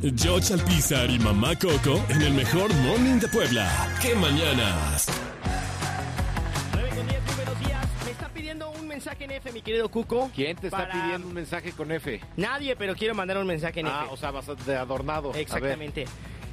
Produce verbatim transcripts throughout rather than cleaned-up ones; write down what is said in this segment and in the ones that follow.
George Alpizar y Mamá Coco en el mejor morning de Puebla. ¡Qué mañanas! nueve con diez, muy buenos días. Me está pidiendo un mensaje en F, mi querido Cuco. ¿Quién te está para... pidiendo un mensaje con F? Nadie, pero quiero mandar un mensaje en ah, F. o sea, vas de adornado. Exactamente.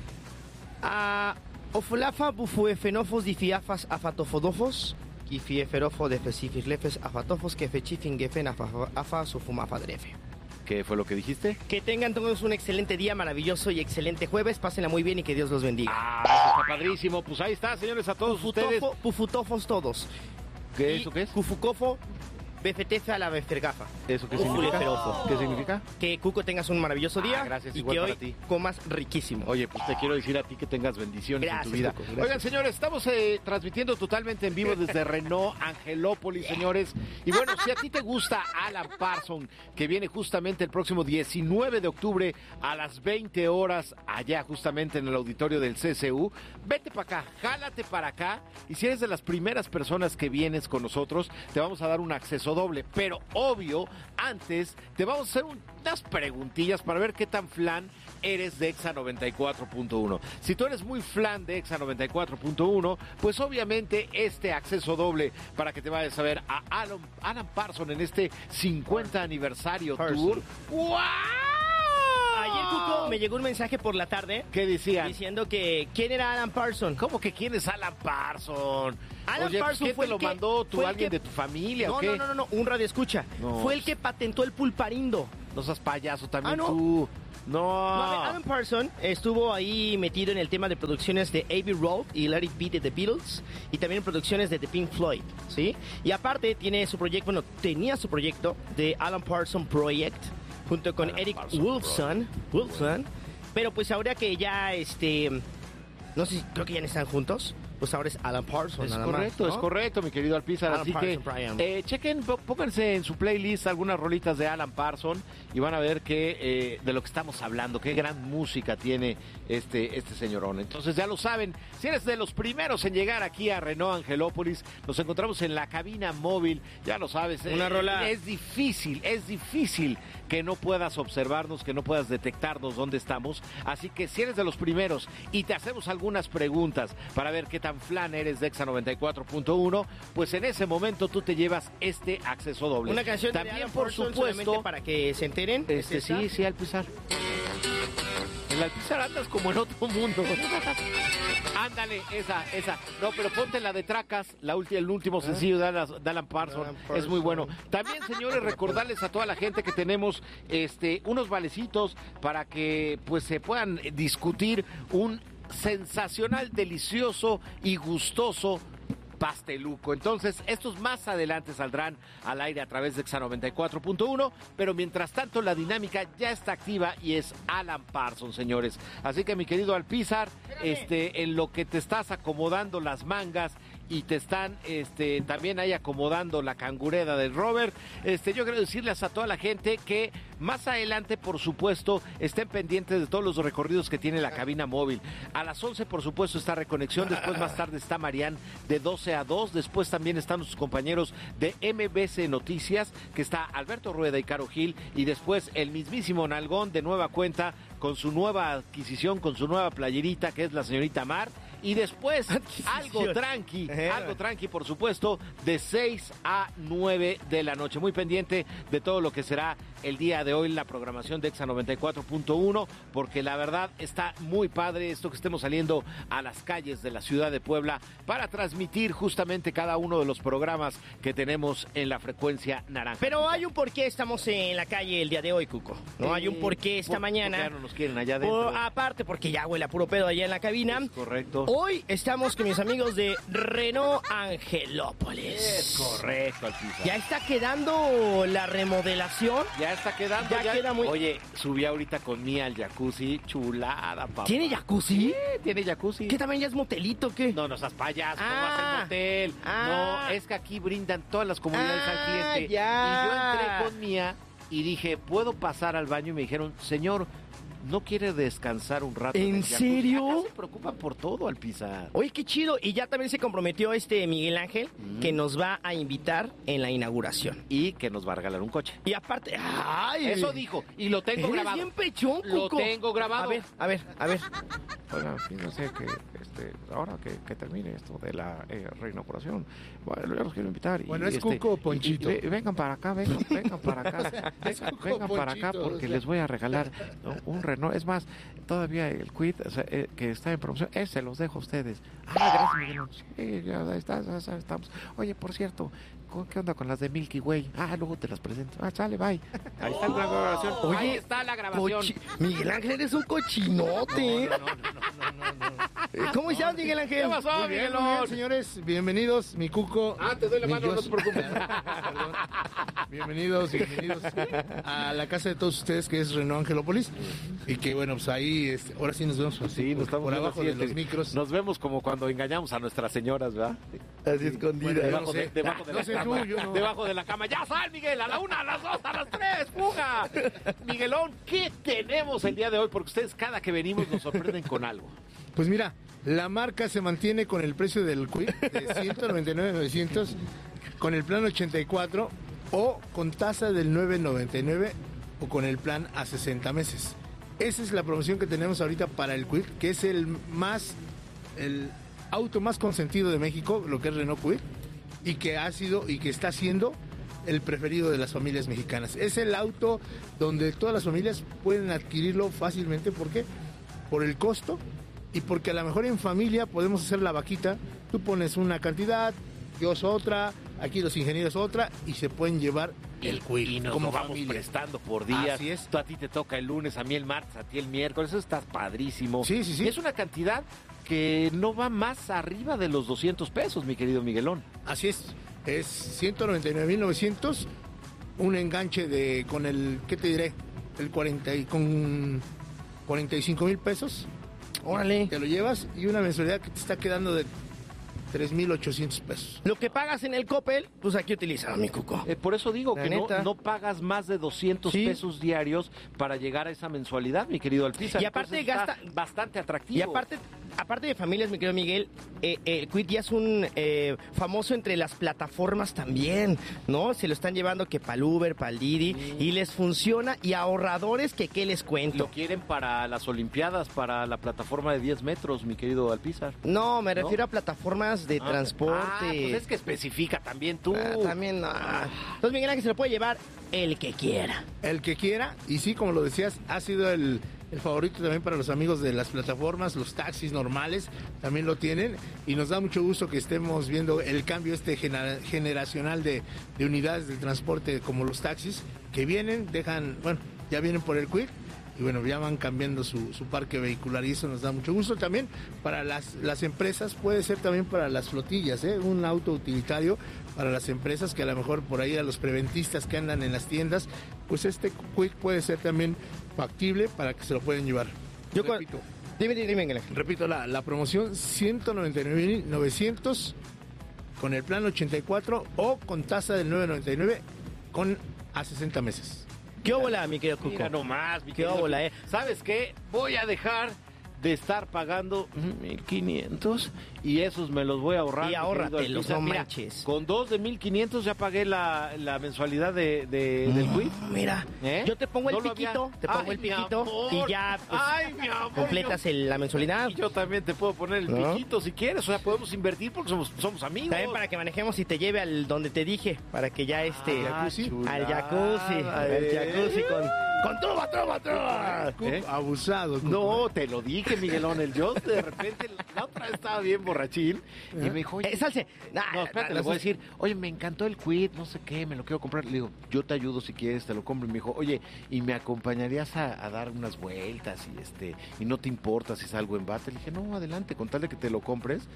Ah, ofulafa bufuefenofos difiafas afatofodofos, kifieferofo defesifirlefes afatofos, kefechifin gefen afa sufumafadrefe. ¿Qué fue lo que dijiste? Que tengan todos un excelente día, maravilloso y excelente jueves. Pásenla muy bien y que Dios los bendiga. Ah, eso está padrísimo. Pues ahí está, señores, a todos Pufutofo, ustedes. Pufutofos todos. ¿Qué Y eso qué es? Cufucofo, befetefa a la befergafa. ¿Eso qué Ufule significa? ferofo. ¿Qué significa? Que Cuco tengas un maravilloso día. Ah, gracias, y igual que para hoy ti. comas riquísimo. Oye, pues te quiero decir a ti que tengas bendiciones Gracias, en tu vida. Coco, gracias. Oigan, señores, estamos eh, transmitiendo totalmente en vivo desde Renault Angelópolis, señores. Y bueno, si a ti te gusta Alan Parsons, que viene justamente el próximo diecinueve de octubre a las veinte horas, allá justamente en el auditorio del C C U, vete para acá, jálate para acá. Y si eres de las primeras personas que vienes con nosotros, te vamos a dar un acceso doble. Pero obvio, antes te vamos a hacer un, unas preguntillas para ver qué tan flan eres de Exa noventa y cuatro punto uno. Si tú eres muy flan de Exa noventa y cuatro punto uno, pues obviamente este acceso doble para que te vayas a ver a Alan, Alan Parsons en este cincuenta aniversario Parsons. tour. ¡Wow! Ayer, Cuco, me llegó un mensaje por la tarde ¿Qué decían? diciendo que ¿quién era Alan Parsons? ¿Cómo que quién es Alan Parsons? Alan Oye, pues, Parsons ¿quién fue te el lo que- mandó? ¿Tú, fue el alguien que- de tu familia No, o qué? no, no, no, no, un radio escucha. No. Fue el que patentó el pulparindo. No seas payaso también Ah, ¿no? tú. No. No, a ver, Alan Parsons estuvo ahí metido en el tema de producciones de Abbey Road y Let It Be de The Beatles y también en producciones de The Pink Floyd, ¿sí? Y aparte tiene su proyecto, bueno, tenía su proyecto de Alan Parsons Project junto con Alan Eric Parsons Wolfson, Wolfson, pero pues ahora que ya, este, no sé, si- creo que ya no están juntos, pues ahora es Alan Parsons. Es nada correcto, más, ¿no? es correcto, mi querido Alpizar. Alan Así que Parsons, Brian. eh, chequen, pó- pónganse en su playlist algunas rolitas de Alan Parsons y van a ver que eh, de lo que estamos hablando, qué gran música tiene este, este señorón. Entonces ya lo saben, si eres de los primeros en llegar aquí a Renault Angelópolis, nos encontramos en la cabina móvil, ya lo sabes. Una eh, rola. Es difícil, es difícil que no puedas observarnos, que no puedas detectarnos dónde estamos. Así que si eres de los primeros y te hacemos algunas preguntas para ver qué tan flan eres de Exa noventa y cuatro punto uno, pues en ese momento tú te llevas este acceso doble. Una canción también, de Alan por Parsons supuesto, solamente para que se enteren. este ¿es esta? sí, sí, Alpizar. En el Alpizar andas como en otro mundo. Ándale, esa, esa. No, pero ponte la de Tracas, la ulti- el último sencillo de Alan, de Alan Parsons. Alan Es muy Parsons. bueno. También, señores, recordarles a toda la gente que tenemos este unos valecitos para que pues se puedan discutir un sensacional, delicioso y gustoso pasteluco. Entonces, estos más adelante saldrán al aire a través de Exa noventa y cuatro punto uno, pero mientras tanto la dinámica ya está activa y es Alan Parsons, señores. Así que, mi querido Alpizar, este, en lo que te estás acomodando las mangas y te están este, también ahí acomodando la cangureda del Robert, este, yo quiero decirles a toda la gente que más adelante, por supuesto, estén pendientes de todos los recorridos que tiene la cabina móvil. A las once, por supuesto, está Reconexión, después más tarde está Marian de doce a dos, después también están nuestros compañeros de M B C Noticias, que está Alberto Rueda y Caro Gil, y después el mismísimo Nalgón de nueva cuenta con su nueva adquisición, con su nueva playerita, que es la señorita Mar, y después algo tranqui, algo tranqui, por supuesto, de seis a nueve de la noche. Muy pendiente de todo lo que será el día de hoy la programación de Exa noventa y cuatro punto uno, porque la verdad está muy padre esto que estemos saliendo a las calles de la ciudad de Puebla para transmitir justamente cada uno de los programas que tenemos en la frecuencia naranja. Pero hay un porqué estamos en la calle el día de hoy, Cuco. No hay un porqué esta por- mañana. porque ya no nos quieren allá adentro. Por- aparte, porque ya huele a puro pedo allá en la cabina. Es correcto. Hoy estamos con mis amigos de Renault Angelópolis. Es correcto, Alpizar. Ya está quedando la remodelación. Ya está quedando. Ya queda muy- Oye, subí ahorita con Mía al jacuzzi. Chulada, papá. ¿Tiene jacuzzi? Sí, tiene jacuzzi. ¿Qué también ya es motelito o qué? No, no seas payaso, ¿cómo Ah. vas al motel? Ah. No, es que aquí brindan todas las comunidades Ah, al cliente. ya. Y yo entré con Mía y dije, ¿puedo pasar al baño? Y me dijeron, señor, ¿no quiere descansar un rato? ¿En serio? Acá se preocupan por todo al pisar. Oye, qué chido. Y ya también se comprometió este Miguel Ángel mm. que nos va a invitar en la inauguración. Y que nos va a regalar un coche. Y aparte, ¡ay! Eso dijo, y lo tengo Eres grabado. bien pechón, Lo Cuco. tengo grabado. A ver, a ver, a ver. Oiga, fíjense que este, ahora que, que termine esto de la eh, reinauguración, bueno, yo los quiero invitar. Y, bueno, ¿es este, Cuco o Ponchito? Y, y, vengan para acá, vengan, vengan para acá. Vengan, vengan para acá porque les voy a regalar, ¿no?, un Renault. Es más, todavía el Kwid, o sea, eh, que está en promoción, ese se los dejo a ustedes. Ah, gracias, Miguel. Sí, ya está, ya, ya estamos. Oye, por cierto, ¿qué onda con las de Milky Way? Ah, luego te las presento. Ah, sale, bye. Ahí está la grabación. Oye, ahí está la grabación. Cochi... Miguel Ángel, eres un cochinote. No, no, no, no, no, no, no. ¿Cómo estás, Miguel Ángel? ¿Qué pasó, Muy bien, Miguelón? muy bien, señores, bienvenidos, mi Cuco. Ah, te doy la mi mano, no Jos- te preocupes. Perdón. Bienvenidos, bienvenidos a la casa de todos ustedes, que es Renault Angelópolis. Y que, bueno, pues ahí, este, ahora sí nos vemos así, Sí, nos estamos por viendo abajo así, de este, los micros. Nos vemos como cuando engañamos a nuestras señoras, ¿verdad? Así escondida. Bueno, yo Debajo, no sé. de, debajo de No la sé cama. tú, yo no. Debajo de la cama. ¡Ya sal, Miguel! A la una, a las dos, a las tres, fuga. Miguelón, ¿qué tenemos el día de hoy? Porque ustedes cada que venimos nos sorprenden con algo. Pues mira, la marca se mantiene con el precio del Kwid de ciento noventa y nueve mil novecientos, con el plan ochenta y cuatro o con tasa del nueve noventa y nueve o con el plan a sesenta meses. Esa es la promoción que tenemos ahorita para el Kwid, que es el más, el auto más consentido de México, lo que es Renault Kwid, y que ha sido y que está siendo el preferido de las familias mexicanas. Es el auto donde todas las familias pueden adquirirlo fácilmente. ¿Por qué? Por el costo y porque a lo mejor en familia podemos hacer la vaquita. Tú pones una cantidad, yo otra, aquí los ingenieros otra, y se pueden llevar el Kwid Y nos como lo vamos familia. prestando por días. Así es. Tú a ti te toca el lunes, a mí el martes, a ti el miércoles. Eso está padrísimo. Sí, sí, sí. Y es una cantidad que no va más arriba de los doscientos pesos, mi querido Miguelón. Así es, es ciento noventa y nueve mil novecientos, un enganche de con el, ¿qué te diré? El cuarenta y, con cuarenta y cinco mil pesos. Órale. Te lo llevas y una mensualidad que te está quedando de tres mil ochocientos pesos. Lo que pagas en el Coppel, pues aquí utilízalo, mi Cuco. Eh, por eso digo La que no, neta. no pagas más de doscientos Sí. pesos diarios para llegar a esa mensualidad, mi querido Alpizar. Y aparte Entonces, gasta- está bastante atractivo. Y aparte, aparte de familias, mi querido Miguel, eh, eh, el Kwid ya es un eh, famoso entre las plataformas también, ¿no? Se lo están llevando que para el Uber, para el Didi, y les funciona, y ahorradores que qué les cuento. Lo quieren para las Olimpiadas, para la plataforma de diez metros, mi querido Alpizar. No, me ¿No? refiero a plataformas de transporte. Ah, pues es que especifica también tú. Ah, también no. Entonces Miguel Ángel se lo puede llevar el que quiera. El que quiera, y sí, como lo decías, ha sido el, el favorito también para los amigos de las plataformas, los taxis normales también lo tienen, y nos da mucho gusto que estemos viendo el cambio este genera- generacional de, de unidades del transporte como los taxis, que vienen, dejan, bueno, ya vienen por el Kwid, y bueno, ya van cambiando su, su parque vehicular, y eso nos da mucho gusto también para las, las empresas, puede ser también para las flotillas, ¿eh? Un auto utilitario para las empresas, que a lo mejor por ahí a los preventistas que andan en las tiendas, pues este Kwid puede ser también factible para que se lo pueden llevar. Yo con- repito, Dime, dime, Miguel Ángel. repito la, la promoción ciento noventa y nueve mil novecientos con el plan ochenta y cuatro o con tasa del nueve noventa y nueve con a sesenta meses. ¿Qué óbola, mi querido Cuco? Mira nomás, mi Qué querido óbola, Alpizar. eh. ¿Sabes qué? Voy a dejar de estar pagando mil quinientos y esos me los voy a ahorrar. Y mi ahórratelos, querido Alpizar. no Mira, manches. con dos de mil quinientos ya pagué la, la mensualidad de, de- del Kwid. Mira, ¿Eh? yo te pongo el No lo había- piquito, te pongo Ay, el mi piquito amor. y ya pues, Ay, mi amor, completas el- la mensualidad. Y yo también te puedo poner el ¿No? piquito si quieres. O sea, podemos invertir porque somos, somos amigos. También para que manejemos y te lleve al donde te dije, para que ya este Ah, jacuzzi. al jacuzzi, chulada, al eh. jacuzzi con con trova, trova, trova. Cuco, ¿Eh? abusado. Cuco. No, te lo dije, Miguelón. El yo de repente, la otra vez estaba bien borrachín y me dijo, oye, Eh, salse. Nah, no, espérate, nah, le voy a no, decir, oye, me encantó el Kwid, no sé qué, me lo quiero comprar. Le digo, yo te ayudo si quieres, te lo compro. Y me dijo, oye, ¿y me acompañarías a, a dar unas vueltas y este y no te importa si salgo en bate? Le dije, no, adelante, con tal de que te lo compres.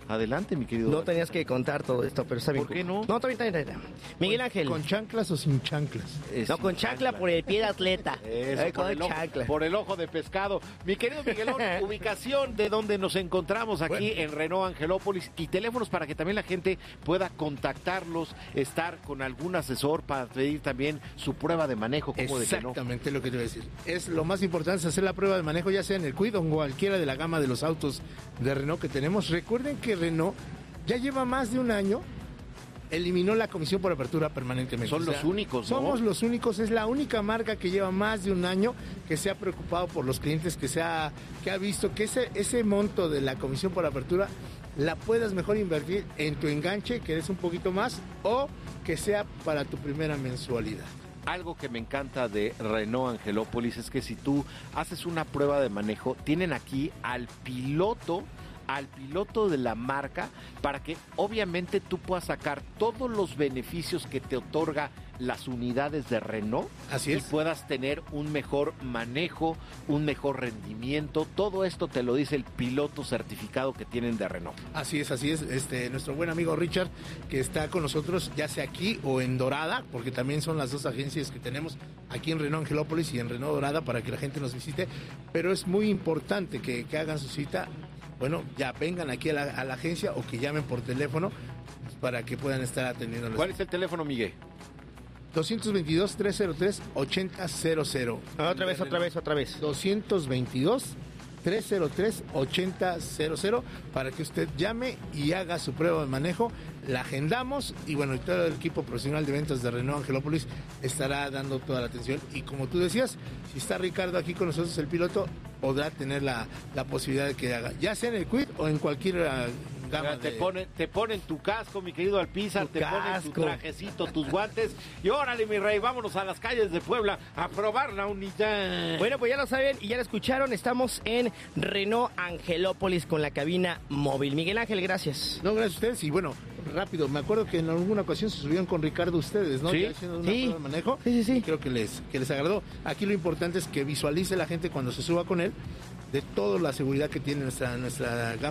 Adelante, mi querido. No tenías que contar todo esto, pero está bien. ¿Por qué no? No, también, también, también. Miguel Ángel. ¿Con chanclas o sin chanclas? Eh, No, sin con chancla por el pie de atleta. Eso, Eh, por, con el ojo, chancla. por el ojo de pescado. Mi querido Miguelón, ubicación de donde nos encontramos aquí Bueno. en Renault Angelópolis y teléfonos para que también la gente pueda contactarlos, estar con algún asesor para pedir también su prueba de manejo. Como de que no. Exactamente lo que te voy a decir. Es lo más importante es hacer la prueba de manejo, ya sea en el Kwid o en cualquiera de la gama de los autos de Renault que tenemos. Recuerden que Renault ya lleva más de un año, eliminó la comisión por apertura permanentemente. Son O sea, los únicos, ¿no? Somos los únicos, es la única marca que lleva más de un año que se ha preocupado por los clientes, que se ha, que ha visto que ese, ese monto de la comisión por apertura la puedas mejor invertir en tu enganche, que es un poquito más, o que sea para tu primera mensualidad. Algo que me encanta de Renault Angelópolis es que si tú haces una prueba de manejo, tienen aquí al piloto, al piloto de la marca, para que obviamente tú puedas sacar todos los beneficios que te otorga las unidades de Renault. Así es. Y puedas tener un mejor manejo, un mejor rendimiento. Todo esto te lo dice el piloto certificado que tienen de Renault. Así es, así es. Este, nuestro buen amigo Richard, que está con nosotros, ya sea aquí o en Dorada, porque también son las dos agencias que tenemos aquí en Renault Angelópolis y en Renault Dorada para que la gente nos visite. Pero es muy importante que, que hagan su cita. Bueno, ya vengan aquí a la, a la agencia o que llamen por teléfono para que puedan estar atendiendo. ¿Cuál es el teléfono, Miguel? dos dos dos, tres cero tres, ocho cero cero cero. Ah, otra vez, otra vez, otra vez. dos dos dos, tres cero tres, ocho cero cero para que usted llame y haga su prueba de manejo. La agendamos y bueno, todo el equipo profesional de ventas de Renault Angelópolis estará dando toda la atención. Y como tú decías, si está Ricardo aquí con nosotros, el piloto, podrá tener la, la posibilidad de que haga, ya sea en el Kwid o en cualquier uh, gama Te de... ponen, te ponen tu casco, mi querido Alpizar, Tu te ponen tu casco. trajecito, tus guantes. Y órale, mi rey, vámonos a las calles de Puebla a probar la unidad. Bueno, pues ya lo saben y ya lo escucharon. Estamos en Renault Angelópolis con la cabina móvil. Miguel Ángel, gracias. No, gracias a ustedes. Y bueno, rápido, me acuerdo que en alguna ocasión se subieron con Ricardo ustedes, ¿no? Sí. Ya haciendo una Sí. prueba de manejo. Sí, sí, sí. Y creo que les, que les agradó. Aquí lo importante es que visualice la gente cuando se suba con él de toda la seguridad que tiene nuestra, nuestra gama